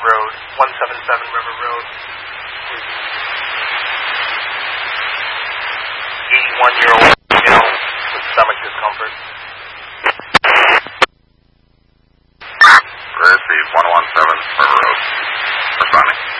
Road, 177 River Road. 81-year-old male with stomach discomfort. Rescue 117 River Road. Responding.